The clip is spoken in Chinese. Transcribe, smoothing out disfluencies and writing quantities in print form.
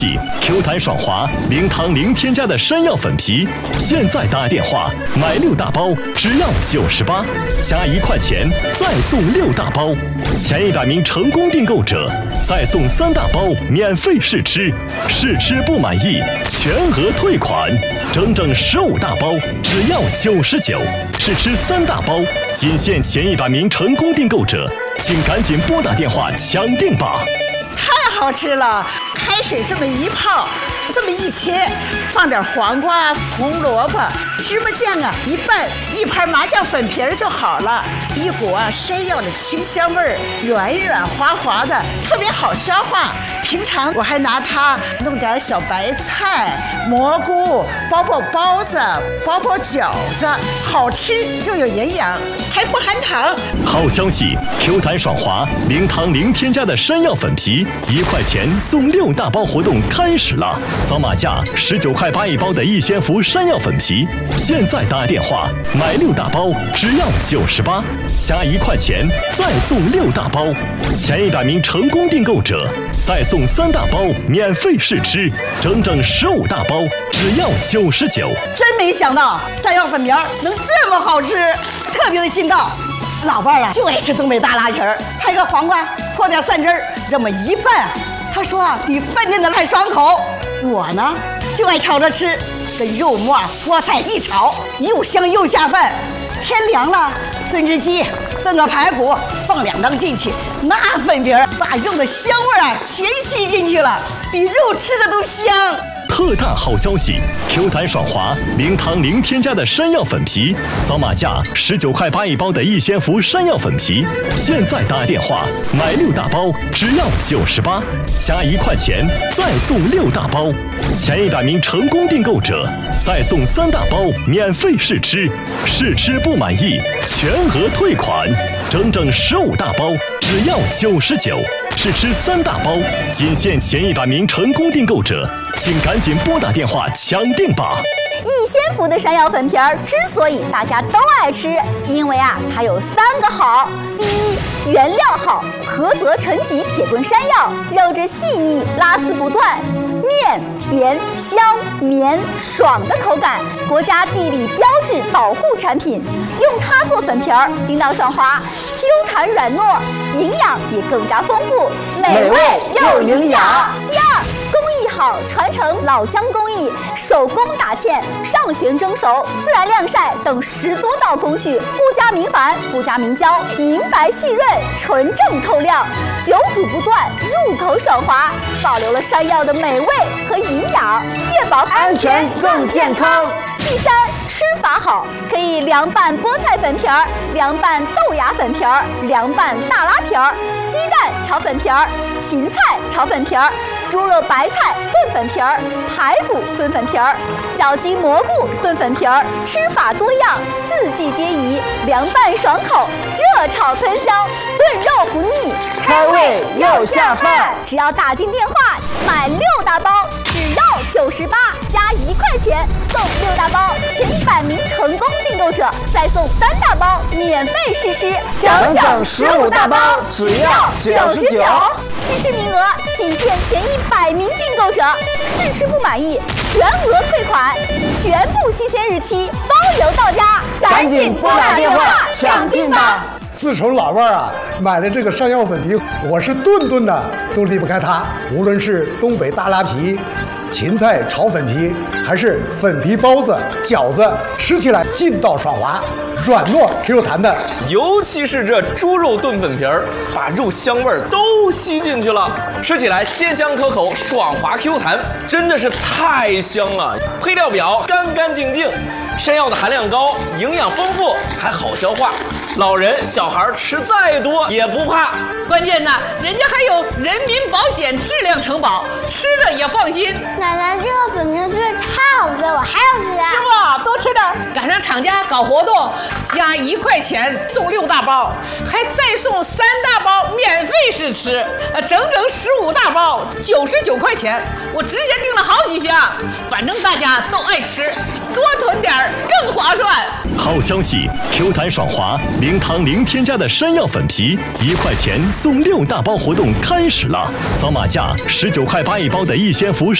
Q 弹爽滑，零糖零添加的山药粉皮，现在打电话买6大包，只要98，加1块钱再送6大包，前100名成功订购者再送3大包免费试吃，试吃不满意全额退款，整整15大包只要99，试吃3大包，仅限前100名成功订购者，请赶紧拨打电话抢订吧！ 太好吃了，开水这么一泡，这么一切，放点黄瓜、红萝卜、芝麻酱啊，一拌，一盘麻酱粉皮儿就好了。一股山药的清香味儿，软软滑滑的，特别好消化。平常我还拿它弄点小白菜、蘑菇，包包子、包饺子，好吃又有营养，还不含糖。 好消息 ！Q 弹爽滑，零糖零添加的山药粉皮，1块钱送6大包活动开始了！扫码价19块8一包的逸仙福山药粉皮，现在打电话买6大包只要98，加1块钱再送6大包，前100名成功订购者再送3大包免费试吃，整整15大包只要99。 真没想到山药粉皮能这么好吃，特别的劲道。老伴儿就爱吃东北大拉皮儿，拍个黄瓜，泼点蒜汁儿，这么一拌，他说比饭店的还爽口。我呢就爱炒着吃，跟肉末菠菜一炒，又香又下饭。天凉了，炖只鸡，炖个排骨，放2张进去，那粉皮儿把肉的香味全吸进去了，比肉吃的都香。 特大好消息 ！Q 弹爽滑，零糖零添加的山药粉皮，扫码价19块8一包的逸仙福山药粉皮，现在打电话买6大包只要98，加1块钱再送6大包，前100名成功订购者再送3大包免费试吃，试吃不满意全额退款，整整15大包只要99，试吃3大包，仅限前100名成功订购者。请赶紧拨打电话抢订吧！ 逸仙福的山药粉皮儿之所以大家都爱吃，因为它有3个好。第一，原料好，菏泽陈脊铁棍山药，肉质细腻，拉丝不断，面甜香绵爽的口感，国家地理标志保护产品。用它做粉皮儿，筋道爽滑 ，Q 弹软糯，营养也更加丰富，美味又营养。第二，工艺好，传承老姜工艺，手工打芡、上旋蒸熟、自然晾晒等10多道工序，不加明矾，不加明胶，银白细润，纯正透亮，久煮不断，入口爽滑，保留了山药的美味和营养，越保安全更健康。第三，吃法好，可以凉拌菠菜粉皮儿，凉拌豆芽粉皮儿，凉拌大拉皮儿，鸡蛋炒粉皮儿，芹菜炒粉皮儿，猪肉白菜炖粉皮儿，排骨炖粉皮儿，小鸡蘑菇炖粉皮儿，吃法多样，4季皆宜，凉拌爽口，热炒喷香，炖肉不腻，开胃又下饭。只要打进电话买6大包，只要98，加1块钱送6大包，前100名成功订购者再送3大包免费试吃，整整15大包，只要99。试吃名额仅限前100名订购者，试吃不满意全额退款，全部新鲜日期包邮到家，赶紧拨打电话抢订吧！ 自从老伴儿买了这个山药粉皮，我是顿顿的都离不开它。无论是东北大拉皮、芹菜炒粉皮，还是粉皮包子、饺子，吃起来劲道爽滑，软糯 Q 弹的。 尤其是这猪肉炖粉皮儿，把肉香味儿都吸进去了，吃起来鲜香可口，爽滑 Q 弹，真的是太香了。配料表干干净净，山药的含量高，营养丰富，还好消化。老人小孩吃再多也不怕， 关键呢，人家还有人民保险质量承保，吃了也放心。 奶奶，这个粉皮真是太好吃了，我还要吃啊！ 是不？多吃点。赶上厂家搞活动，加1块钱送6大包，还再送3大包免费试吃，整整15大包，99块钱。我直接订了好几箱，反正大家都爱吃。 多囤点儿更划算。 好消息 ，Q 弹爽滑，零糖零添加的山药粉皮，1块钱送6大包活动开始了！扫码价19块8一包的一仙福